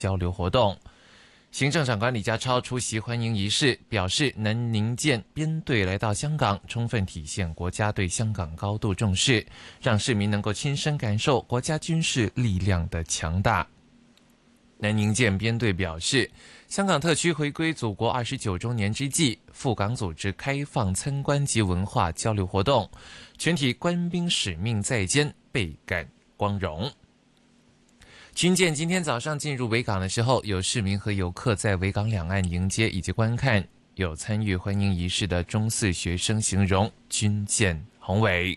交流活动。行政长官李家超出席欢迎仪式，表示能凝建编队来到香港，充分体现国家对香港高度重视，让市民能够亲身感受国家军事力量的强大。能凝建编队表示，香港特区回归祖国29周年之际，赴港组织开放参观及文化交流活动，全体官兵使命在肩，倍感光荣。军舰今天早上进入维港的时候，有市民和游客在维港两岸迎接以及观看。有参与欢迎仪式的中四学生形容军舰宏伟。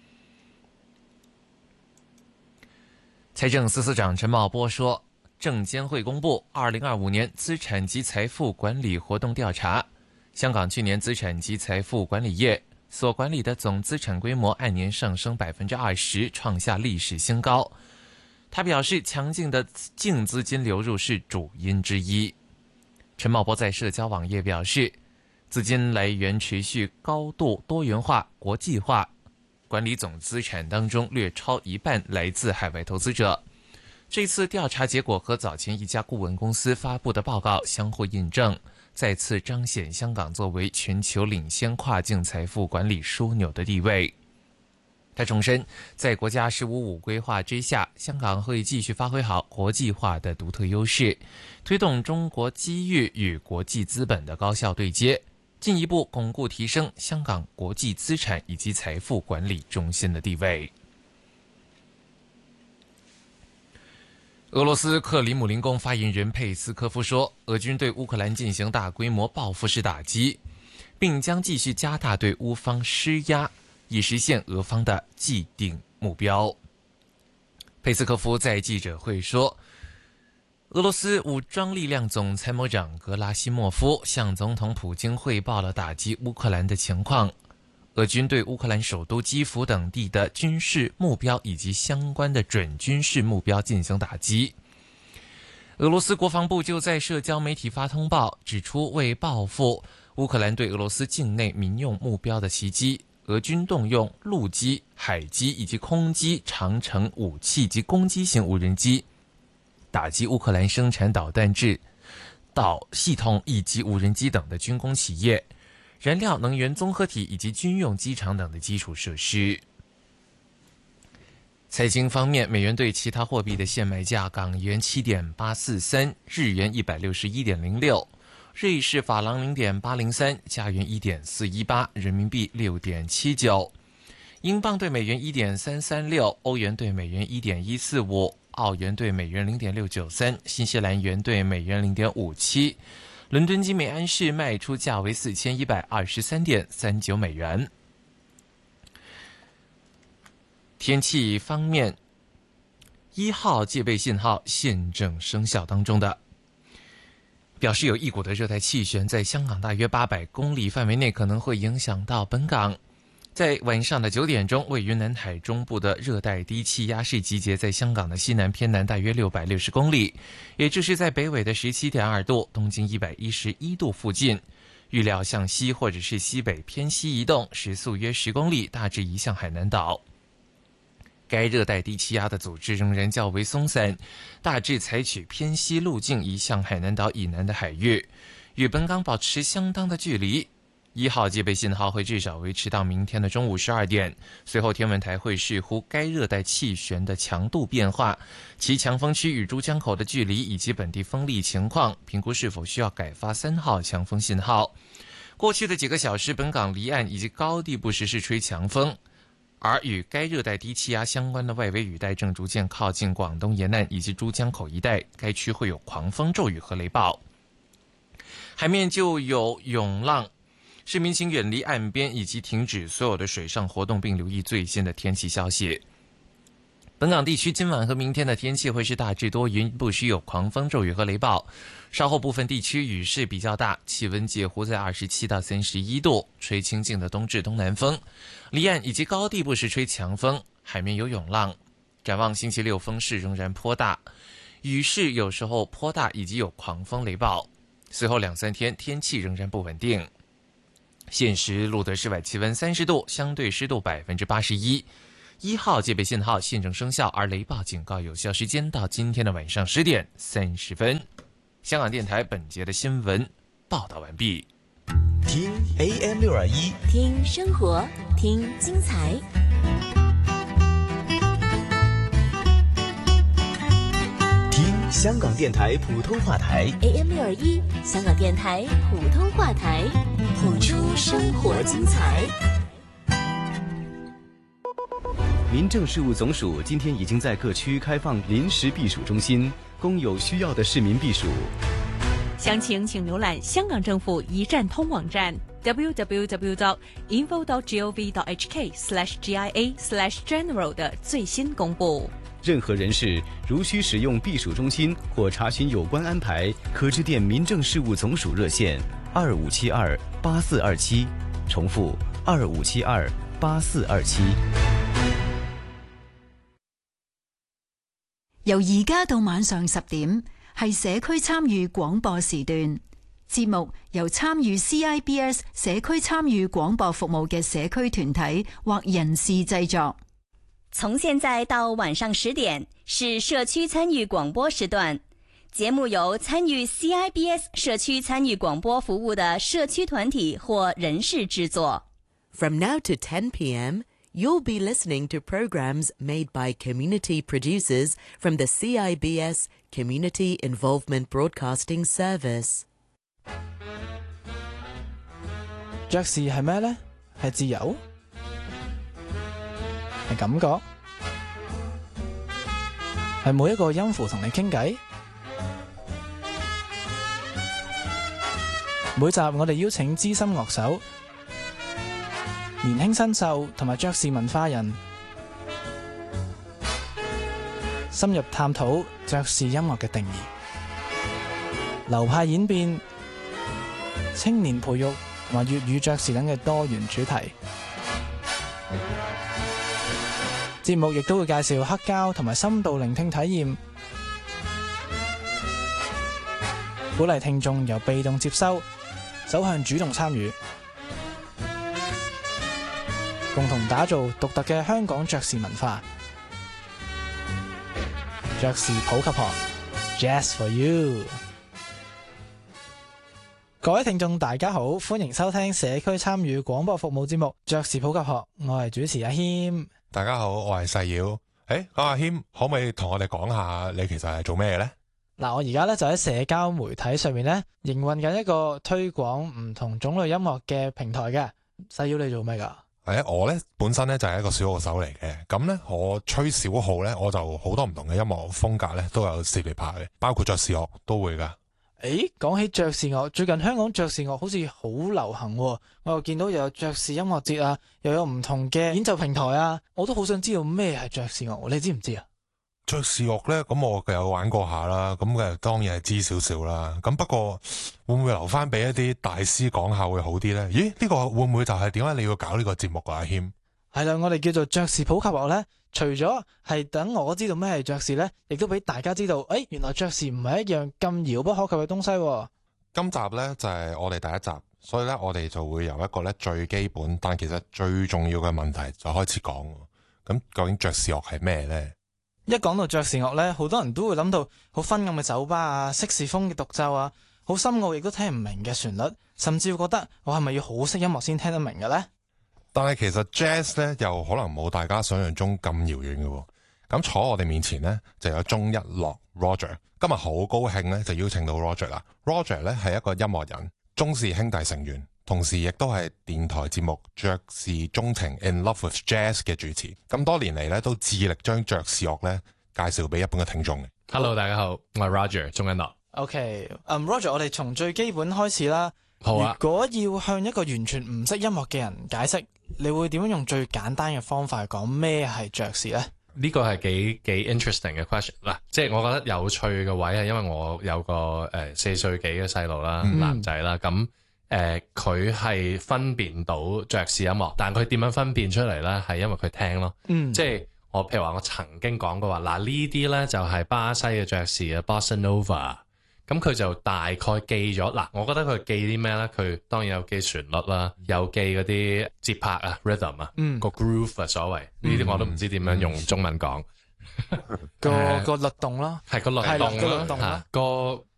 财政司司长陈茂波说，证监会公布2025年资产及财富管理活动调查，香港去年资产及财富管理业所管理的总资产规模按年上升20%，创下历史新高。他表示，强劲的净资金流入是主因之一。陈茂波在社交网页表示，资金来源持续高度多元化、国际化，管理总资产当中略超一半来自海外投资者。这次调查结果和早前一家顾问公司发布的报告相互印证，再次彰显香港作为全球领先跨境财富管理枢纽的地位。他重申，在国家“15+5”规划之下，香港会继续发挥好国际化的独特优势，推动中国机遇与国际资本的高效对接，进一步巩固提升香港国际资产以及财富管理中心的地位。俄罗斯克里姆林宫发言人佩斯科夫说，俄军对乌克兰进行大规模报复式打击，并将继续加大对乌方施压，以实现俄方的既定目标。佩斯科夫在记者会说，俄罗斯武装力量总参谋长格拉西莫夫向总统普京汇报了打击乌克兰的情况，俄军对乌克兰首都基辅等地的军事目标以及相关的准军事目标进行打击。俄罗斯国防部就在社交媒体发通报，指出为报复乌克兰对俄罗斯境内民用目标的袭击，俄军动用陆基、海基以及空基长程武器及攻击型无人机，打击乌克兰生产导弹制导系统以及无人机等的军工企业、燃料能源综合体以及军用机场等的基础设施。财经方面，美元对其他货币的现买价：港元7.843，日元161.06，瑞士法郎0.803，加元1.418，人民币6.79，英镑对美元1.336，欧元对美元1.145，澳元对美元0.693，新西兰元对美元0.57。伦敦金每安士卖出价为4123.39美元。天气方面，1号戒备信号现正生效当中的，表示有一股的热带气旋在香港大约800公里范围内可能会影响到本港。在晚上的9点钟，位于南海中部的热带低气压是集结在香港的西南偏南大约660公里，也就是在北纬的17.2度、东经111度附近。预料向西或者是西北偏西移动，时速约10公里，大致移向海南岛。该热带低气压的组织仍然较为松散，大致采取偏西路径移向海南岛以南的海域，与本港保持相当的距离。1号戒备信号会至少维持到明天的中午12点，随后天文台会视乎该热带气旋的强度变化、其强风区与珠江口的距离以及本地风力情况，评估是否需要改发3号强风信号。过去的几个小时，本港离岸以及高地不时是吹强风，而与该热带低气压相关的外围雨带正逐渐靠近广东沿岸以及珠江口一带，该区会有狂风骤雨和雷暴，海面就有涌浪，市民请远离岸边以及停止所有的水上活动，并留意最新的天气消息。本港地区今晚和明天的天气会是大致多云，不时有狂风骤雨和雷暴，稍后部分地区雨势比较大，气温介乎在27到31度，吹清劲的东至东南风，离岸以及高地不时吹强风，海面有涌浪。展望星期六风势仍然颇大，雨势有时候颇大，以及有狂风雷暴，随后2-3天天气仍然不稳定。现时录得室外气温30度，相对湿度81%。 1號戒備信號現正生效，而雷暴警告有效時間到今天的晚上10點30分。香港電台本節的新聞報道完畢。 聽 AM621， 聽生活，聽精彩。 聽香港電台普通話台 AM621，香港電台普通話台，譜出生活精彩。 民政事務總署今天已經在各區開放臨時避暑中心，供有需要的市民避暑。 詳情請瀏覽香港政府一站通網站 www.info.gov.hk/GIA/general 的最新公布。 任何人士如需使用避暑中心或查詢有關安排，可致電民政事務總署熱線25728427，重複25728427。 由而家到晚上10點，係社區參與廣播時段。節目由參與 CIBS 社區參與廣播服務嘅社區團體或人士製作。 從現在到晚上10點是社區參與廣播時段，節目由參與 CIBS 社區參與廣播服務的社區團體或人士製作。 From now to 10 p.m., you'll be listening to programs made by community producers from the CIBS Community Involvement Broadcasting Service. 爵士係咩呢？係自由？係感覺？係每一個音符同你傾偈？每集我哋邀請資深樂手、年輕新秀同埋爵士文化人，深入探討爵士音樂嘅定義、流派演變、青年培育同埋粵語爵士等嘅多元主題。節目亦都會介紹黑膠同埋深度聆聽體驗，鼓勵聽眾由被動接收走向主動參與，共同打造獨特嘅香港爵士文化。爵士普及學 Jazz for You。 各位聽眾大家好，歡迎收聽社區參與廣播服務節目爵士普及學，我係主持阿謙。 大家好，我係細妖。講阿謙，可唔可以同我哋講下你其實係做咩嘅呢？ 嗱，我而家咧就喺社交媒體上面咧營運緊一個推廣唔同種類音樂嘅平台嘅。細妖，你做咩噶？ 我咧本身咧就係一個小號手嚟嘅，咁咧我吹小號咧，我就好多唔同嘅音樂風格咧都有涉獵下嘅，包括爵士樂都會噶。 講起爵士樂，最近香港爵士樂好似好流行喎，我又見到又有爵士音樂節啊，又有唔同嘅演奏平台啊，我都好想知道咩係爵士樂，你知唔知啊？ 爵士樂咧，咁我有玩過下啦，咁嘅當然係知少少啦。咁不過會唔會留翻俾一啲大師講下會好啲咧？咦，呢個會唔會就係點解你要搞呢個節目啊？阿謙，係啦，我哋叫做爵士普及樂咧，除咗係等我知道咩係爵士咧，亦都俾大家知道，原來爵士唔係一樣咁遙不可及嘅東西喎。今集咧就係我哋第一集，所以咧我哋就會由一個咧最基本，但其實最重要嘅問題就開始講。咁究竟爵士樂係咩咧？一講到爵士樂咧，好多人都會諗到好昏暗嘅酒吧啊、色士風嘅獨奏啊，好深奧亦都聽唔明嘅旋律，甚至會覺得我係咪要好識音樂先聽得明嘅呢？但係其實 Jazz 咧又可能冇大家想象中咁遙遠嘅。咁坐我哋面前呢，就有鍾一諾 Roger， 今日好高興咧就邀請到 Roger 啦。Roger 咧係一個音樂人，鍾氏兄弟成員，同時亦都係電台節目爵士鍾情 In Love with Jazz 嘅主持。咁多年嚟咧都致力將爵士樂咧介紹俾一般嘅聽眾。Hello， 大家好，我係 Roger 鍾一諾。OK，Roger， 我哋從最基本開始啦。好啊。如果要向一個完全唔識音樂嘅人解釋，你會點樣用最簡單嘅方法講咩係爵士呢？呢個係幾 interesting 嘅 question 嗱，即係我覺得有趣嘅位係因為我有個4歲幾嘅細路啦，男仔啦，咁佢係分辨到爵士音樂，但佢點樣分辨出嚟咧？係因為佢聽咯，即係我譬如話我曾經講過話嗱，呢啲咧就係巴西嘅爵士啊 Bossa Nova， 咁佢就大概記咗嗱，我覺得佢記啲咩咧？佢當然有記旋律啦，有記嗰啲節拍啊 rhythm 啊，個 groove 啊所謂呢啲我都唔知點樣用中文講。 個律動咯， 係個律動啦，個